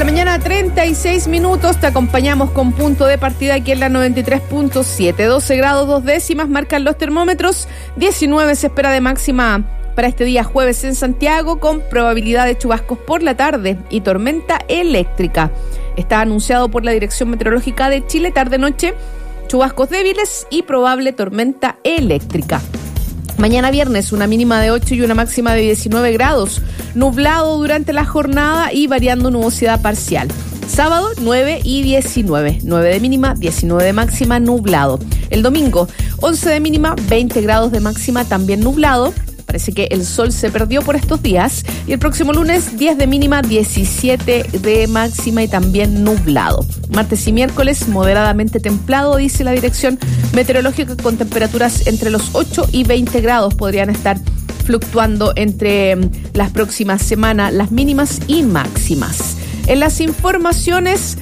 la mañana, 36 minutos. Te acompañamos con punto de partida aquí en la 93.7. 12 grados 2 décimas marcan los termómetros. 19 se espera de máxima para este día jueves en Santiago, con probabilidad de chubascos por la tarde y tormenta eléctrica. Está anunciado por la Dirección Meteorológica de Chile tarde-noche, chubascos débiles y probable tormenta eléctrica. Mañana viernes, una mínima de 8 y una máxima de 19 grados. Nublado durante la jornada y variando nubosidad parcial. Sábado, 9 y 19. 9 de mínima, 19 de máxima, nublado. El domingo, 11 de mínima, 20 grados de máxima, también nublado. Parece que el sol se perdió por estos días. Y el próximo lunes, 10 de mínima, 17 de máxima y también nublado. Martes y miércoles, moderadamente templado, dice la Dirección Meteorológica, con temperaturas entre los 8 y 20 grados. Podrían estar fluctuando entre las próximas semanas las mínimas y máximas. En las informaciones,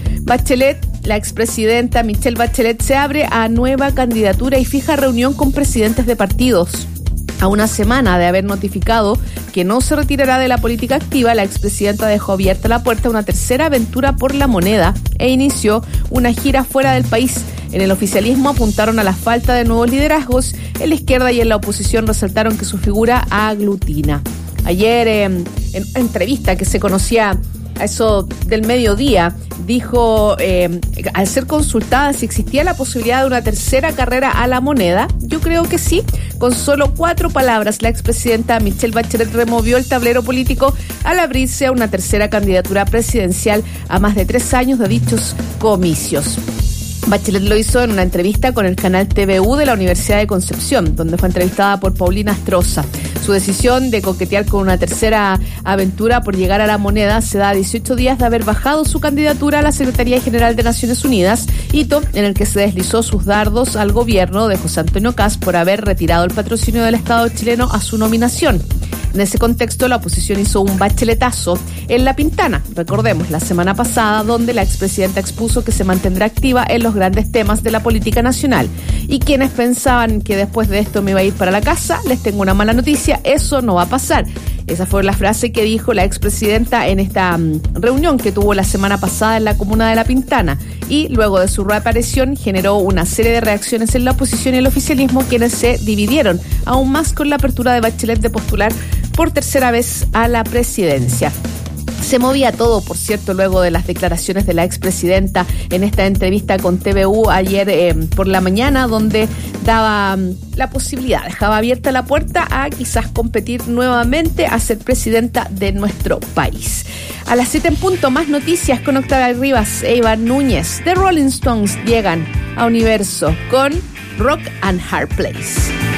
la expresidenta Michelle Bachelet se abre a nueva candidatura y fija reunión con presidentes de partidos. A una semana de haber notificado que no se retirará de la política activa, la expresidenta dejó abierta la puerta a una tercera aventura por la moneda e inició una gira fuera del país. En el oficialismo apuntaron a la falta de nuevos liderazgos, en la izquierda y en la oposición resaltaron que su figura aglutina. Ayer, en una entrevista que se conocía a eso del mediodía, dijo, al ser consultada si existía la posibilidad de una tercera carrera a la moneda, yo creo que sí. Con solo 4 palabras, la expresidenta Michelle Bachelet removió el tablero político al abrirse a una tercera candidatura presidencial a más de 3 años de dichos comicios. Bachelet lo hizo en una entrevista con el canal TVU de la Universidad de Concepción, donde fue entrevistada por Paulina Astroza. Su decisión de coquetear con una tercera aventura por llegar a la moneda se da a 18 días de haber bajado su candidatura a la Secretaría General de Naciones Unidas, hito en el que se deslizó sus dardos al gobierno de José Antonio Kast por haber retirado el patrocinio del Estado chileno a su nominación. En ese contexto, la oposición hizo un bacheletazo en La Pintana, recordemos, la semana pasada, donde la expresidenta expuso que se mantendrá activa en los grandes temas de la política nacional. Y quienes pensaban que después de esto me iba a ir para la casa, les tengo una mala noticia, eso no va a pasar. Esa fue la frase que dijo la expresidenta en esta reunión que tuvo la semana pasada en la comuna de La Pintana. Y luego de su reaparición generó una serie de reacciones en la oposición y el oficialismo, quienes se dividieron aún más con la apertura de Bachelet de postular por tercera vez a la presidencia. Se movía todo, por cierto, luego de las declaraciones de la expresidenta en esta entrevista con TVU ayer por la mañana, donde daba la posibilidad, dejaba abierta la puerta a quizás competir nuevamente a ser presidenta de nuestro país. A las 7 en punto, más noticias con Octavia Rivas e Iván Núñez. The Rolling Stones llegan a Universo con Rock and Hard Place.